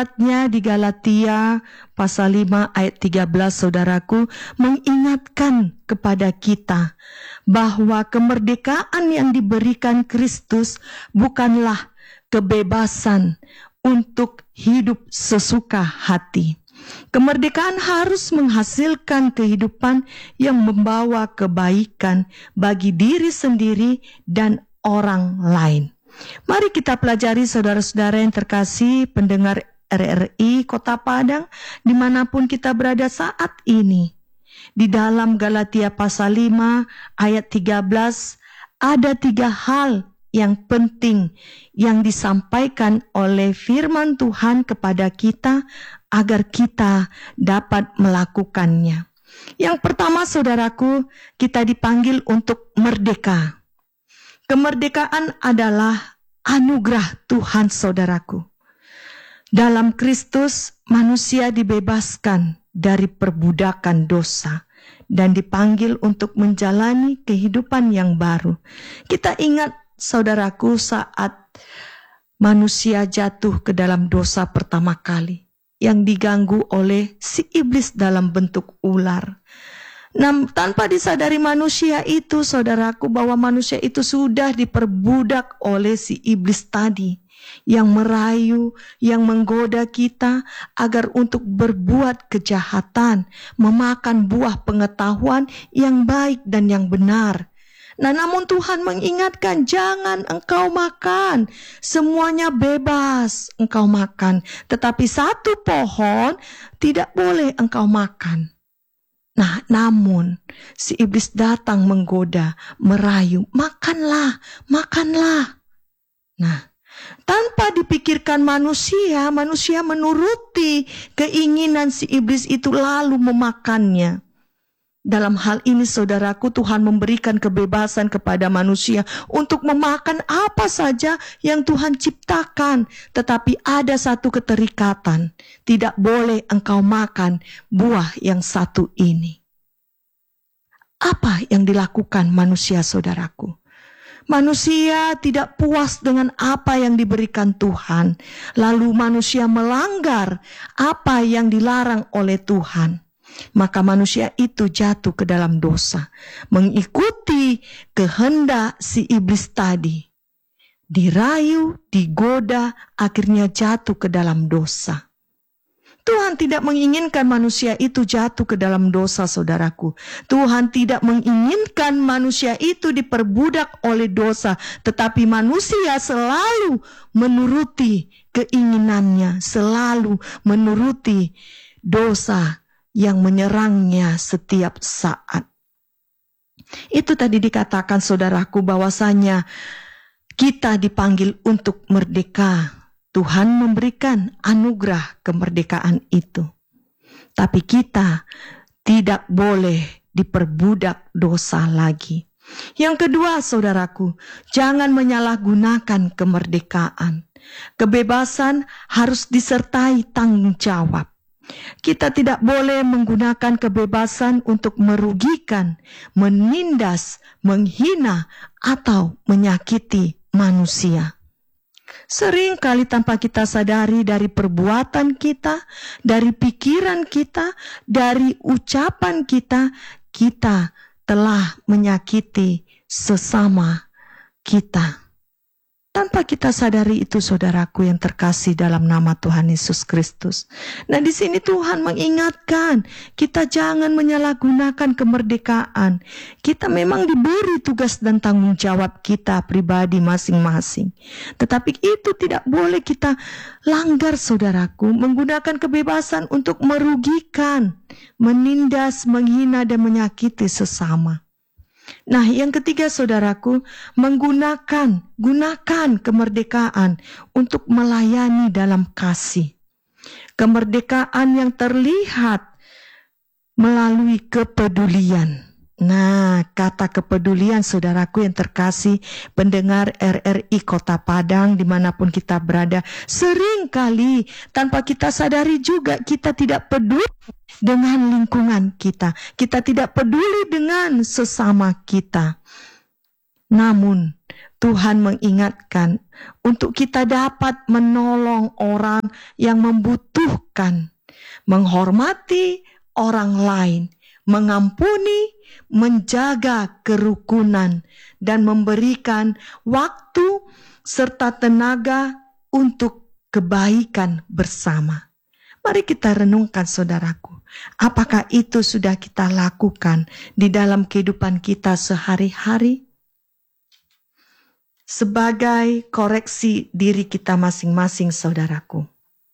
Di Galatia pasal 5 ayat 13, saudaraku, mengingatkan kepada kita bahwa kemerdekaan yang diberikan Kristus bukanlah kebebasan untuk hidup sesuka hati. Kemerdekaan harus menghasilkan kehidupan yang membawa kebaikan bagi diri sendiri dan orang lain. Mari kita pelajari, saudara-saudara yang terkasih, pendengar RRI Kota Padang, dimanapun kita berada saat ini. Di dalam Galatia pasal 5 ayat 13, ada 3 hal yang penting yang disampaikan oleh firman Tuhan kepada kita agar kita dapat melakukannya. Yang pertama, saudaraku, kita dipanggil untuk merdeka. Kemerdekaan adalah anugerah Tuhan, saudaraku. Dalam Kristus, manusia dibebaskan dari perbudakan dosa dan dipanggil untuk menjalani kehidupan yang baru. Kita ingat, saudaraku, saat manusia jatuh ke dalam dosa pertama kali, yang diganggu oleh si iblis dalam bentuk ular. Nah, tanpa disadari manusia itu, saudaraku, bahwa manusia itu sudah diperbudak oleh si iblis tadi, yang merayu, yang menggoda kita agar untuk berbuat kejahatan, memakan buah pengetahuan yang baik dan yang benar. Nah, namun Tuhan mengingatkan, jangan engkau makan, semuanya bebas engkau makan, tetapi satu pohon tidak boleh engkau makan. Nah, namun si iblis datang menggoda, merayu, makanlah, makanlah. Nah, tanpa dipikirkan manusia menuruti keinginan si iblis itu lalu memakannya. Dalam hal ini, saudaraku, Tuhan memberikan kebebasan kepada manusia untuk memakan apa saja yang Tuhan ciptakan. Tetapi ada satu keterikatan, tidak boleh engkau makan buah yang satu ini. Apa yang dilakukan manusia, saudaraku? Manusia tidak puas dengan apa yang diberikan Tuhan. Lalu manusia melanggar apa yang dilarang oleh Tuhan. Maka manusia itu jatuh ke dalam dosa, mengikuti kehendak si iblis tadi. Dirayu, digoda, akhirnya jatuh ke dalam dosa. Tuhan tidak menginginkan manusia itu jatuh ke dalam dosa, saudaraku. Tuhan tidak menginginkan manusia itu diperbudak oleh dosa, tetapi manusia selalu menuruti keinginannya, selalu menuruti dosa yang menyerangnya setiap saat. Itu tadi dikatakan, saudaraku, bahwasanya kita dipanggil untuk merdeka. Tuhan memberikan anugerah kemerdekaan itu. Tapi kita tidak boleh diperbudak dosa lagi. Yang kedua, saudaraku, jangan menyalahgunakan kemerdekaan. Kebebasan harus disertai tanggung jawab. Kita tidak boleh menggunakan kebebasan untuk merugikan, menindas, menghina, atau menyakiti manusia. Sering kali tanpa kita sadari dari perbuatan kita, dari pikiran kita, dari ucapan kita, kita telah menyakiti sesama kita. Tanpa kita sadari itu, saudaraku yang terkasih dalam nama Tuhan Yesus Kristus. Nah, di sini Tuhan mengingatkan kita jangan menyalahgunakan kemerdekaan. Kita memang diberi tugas dan tanggung jawab kita pribadi masing-masing. Tetapi itu tidak boleh kita langgar, saudaraku, menggunakan kebebasan untuk merugikan, menindas, menghina, dan menyakiti sesama. Nah, yang ketiga, saudaraku, gunakan kemerdekaan untuk melayani dalam kasih. Kemerdekaan yang terlihat melalui kepedulian. Nah, kata kepedulian, saudaraku yang terkasih, pendengar RRI Kota Padang dimanapun kita berada, sering kali tanpa kita sadari juga kita tidak peduli dengan lingkungan kita. Kita tidak peduli dengan sesama kita. Namun Tuhan mengingatkan untuk kita dapat menolong orang yang membutuhkan, menghormati orang lain, mengampuni, menjaga kerukunan, dan memberikan waktu serta tenaga untuk kebaikan bersama. Mari kita renungkan, saudaraku, apakah itu sudah kita lakukan di dalam kehidupan kita sehari-hari? Sebagai koreksi diri kita masing-masing, saudaraku,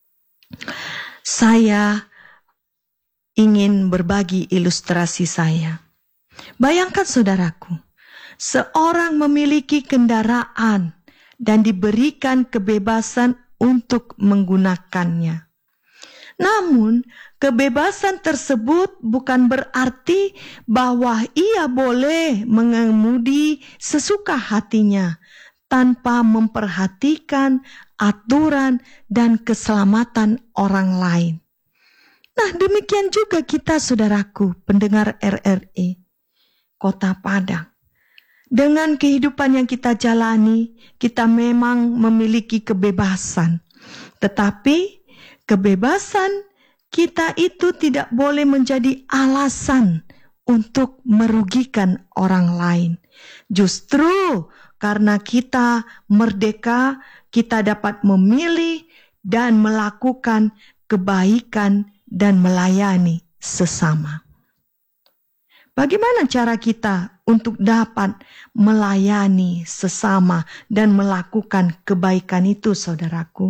saya ingin berbagi ilustrasi saya. Bayangkan, saudaraku, seorang memiliki kendaraan dan diberikan kebebasan untuk menggunakannya. Namun, kebebasan tersebut bukan berarti bahwa ia boleh mengemudi sesuka hatinya tanpa memperhatikan aturan dan keselamatan orang lain. Nah, demikian juga kita, saudaraku, pendengar RRI Kota Padang. Dengan kehidupan yang kita jalani, kita memang memiliki kebebasan. Tetapi kebebasan kita itu tidak boleh menjadi alasan untuk merugikan orang lain. Justru karena kita merdeka, kita dapat memilih dan melakukan kebaikan dan melayani sesama. Bagaimana cara kita untuk dapat melayani sesama dan melakukan kebaikan itu, saudaraku?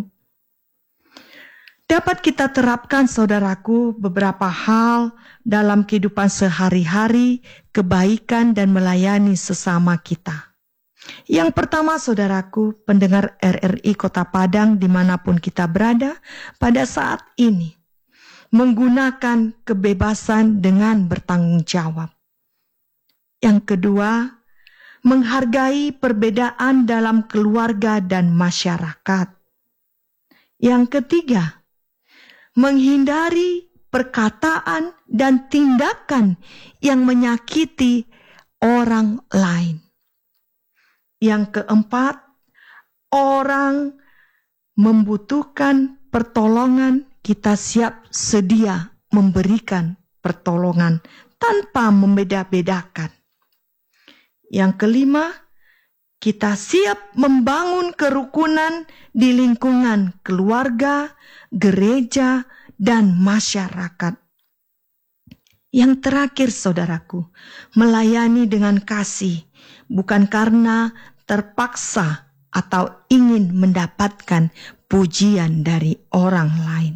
Dapat kita terapkan, saudaraku, beberapa hal dalam kehidupan sehari-hari, kebaikan dan melayani sesama kita. Yang pertama, saudaraku, pendengar RRI Kota Padang dimanapun kita berada pada saat ini, menggunakan kebebasan dengan bertanggung jawab. Yang kedua, menghargai perbedaan dalam keluarga dan masyarakat. Yang ketiga, menghindari perkataan dan tindakan yang menyakiti orang lain. Yang keempat, orang membutuhkan pertolongan, kita siap sedia memberikan pertolongan tanpa membeda-bedakan. Yang kelima, kita siap membangun kerukunan di lingkungan keluarga, gereja, dan masyarakat. Yang terakhir, saudaraku, melayani dengan kasih, bukan karena terpaksa atau ingin mendapatkan pujian dari orang lain.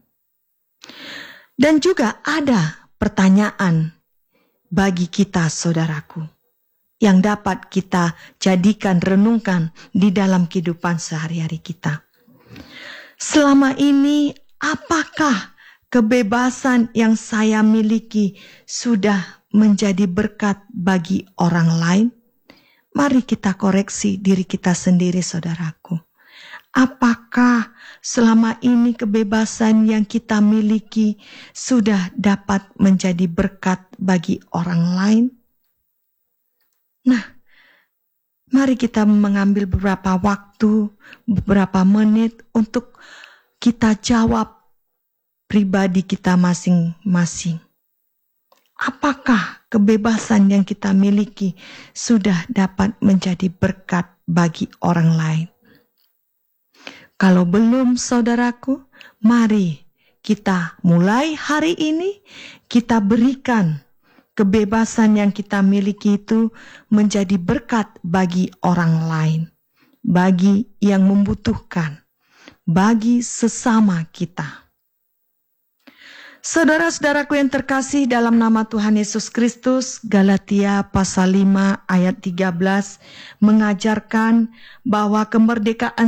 Dan juga ada pertanyaan bagi kita, saudaraku, yang dapat kita jadikan renungkan di dalam kehidupan sehari-hari kita. Selama ini, apakah kebebasan yang saya miliki sudah menjadi berkat bagi orang lain? Mari kita koreksi diri kita sendiri, saudaraku. Apakah selama ini kebebasan yang kita miliki sudah dapat menjadi berkat bagi orang lain? Nah, mari kita mengambil beberapa waktu, beberapa menit untuk kita jawab pribadi kita masing-masing. Apakah kebebasan yang kita miliki sudah dapat menjadi berkat bagi orang lain? Kalau belum, saudaraku, mari kita mulai hari ini, kita berikan kebebasan yang kita miliki itu menjadi berkat bagi orang lain, bagi yang membutuhkan, bagi sesama kita. Saudara-saudaraku yang terkasih dalam nama Tuhan Yesus Kristus, Galatia pasal 5 ayat 13 mengajarkan bahwa kemerdekaan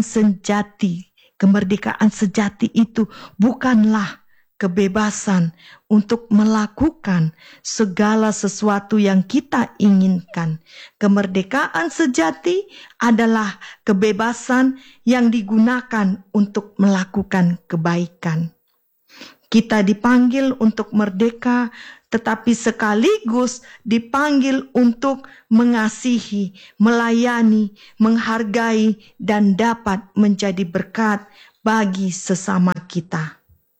sejati itu bukanlah kebebasan untuk melakukan segala sesuatu yang kita inginkan. Kemerdekaan sejati adalah kebebasan yang digunakan untuk melakukan kebaikan. Kita dipanggil untuk merdeka, tetapi sekaligus dipanggil untuk mengasihi, melayani, menghargai, dan dapat menjadi berkat bagi sesama kita.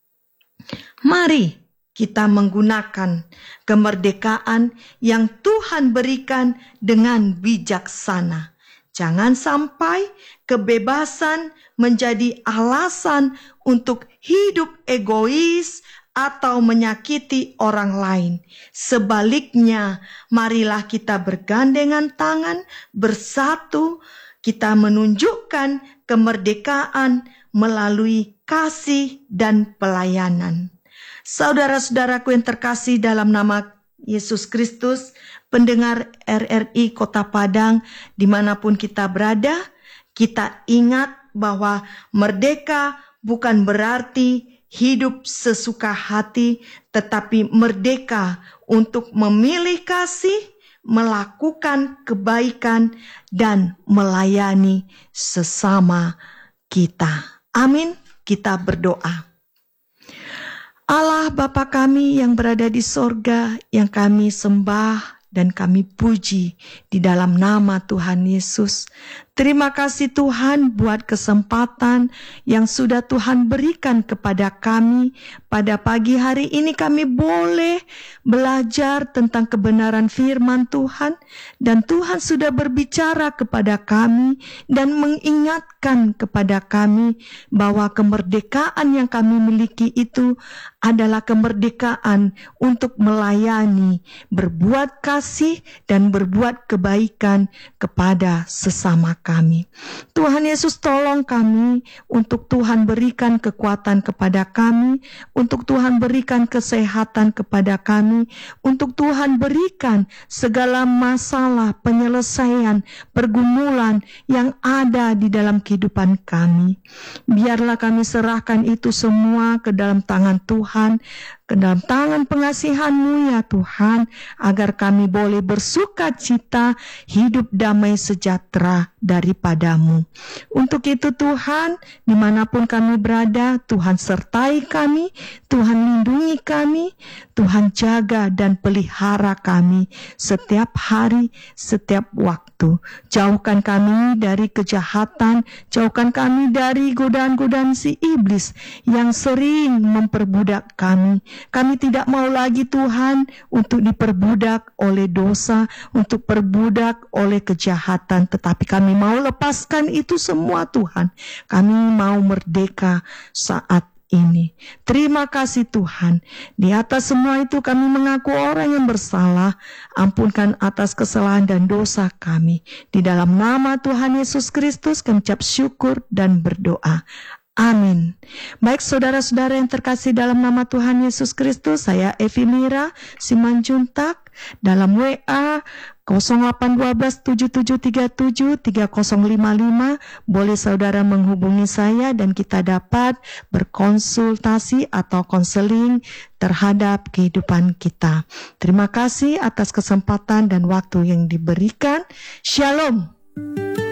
Mari kita menggunakan kemerdekaan yang Tuhan berikan dengan bijaksana. Jangan sampai kebebasan menjadi alasan untuk hidup egois atau menyakiti orang lain. Sebaliknya, marilah kita bergandengan tangan, bersatu, kita menunjukkan kemerdekaan melalui kasih dan pelayanan. Saudara-saudaraku yang terkasih dalam nama Yesus Kristus, pendengar RRI Kota Padang, dimanapun kita berada, kita ingat bahwa merdeka bukan berarti hidup sesuka hati, tetapi merdeka untuk memilih kasih, melakukan kebaikan, dan melayani sesama kita. Amin. Kita berdoa. Allah Bapa kami yang berada di sorga, yang kami sembah dan kami puji di dalam nama Tuhan Yesus. Terima kasih Tuhan buat kesempatan yang sudah Tuhan berikan kepada kami. Pada pagi hari ini kami boleh belajar tentang kebenaran firman Tuhan. Dan Tuhan sudah berbicara kepada kami dan mengingatkan kepada kami bahwa kemerdekaan yang kami miliki itu adalah kemerdekaan untuk melayani, berbuat kasih dan berbuat kebaikan kepada sesama kami. Tuhan Yesus tolong kami untuk Tuhan berikan kekuatan kepada kami, untuk Tuhan berikan kesehatan kepada kami, untuk Tuhan berikan segala masalah, penyelesaian, pergumulan yang ada di dalam kehidupan kami. Biarlah kami serahkan itu semua ke dalam tangan Tuhan, ke dalam tangan pengasihan-Mu ya Tuhan, agar kami boleh bersuka cita, hidup damai sejahtera daripada-Mu. Untuk itu Tuhan, dimanapun kami berada, Tuhan sertai kami, Tuhan lindungi kami, Tuhan jaga dan pelihara kami setiap hari, setiap waktu. Jauhkan kami dari kejahatan, jauhkan kami dari godaan-godaan si iblis yang sering memperbudak kami. Kami tidak mau lagi Tuhan untuk diperbudak oleh dosa, untuk perbudak oleh kejahatan, tetapi kami mau lepaskan itu semua Tuhan. Kami mau merdeka saat ini. Terima kasih Tuhan. Di atas semua itu kami mengaku orang yang bersalah. Ampunkan atas kesalahan dan dosa kami. Di dalam nama Tuhan Yesus Kristus kami ucap syukur dan berdoa. Amin. Baik saudara-saudara yang terkasih dalam nama Tuhan Yesus Kristus, saya Evi Mira Simanjuntak dalam WA 0812-7737-3055. Boleh saudara menghubungi saya dan kita dapat berkonsultasi atau konseling terhadap kehidupan kita. Terima kasih atas kesempatan dan waktu yang diberikan. Shalom.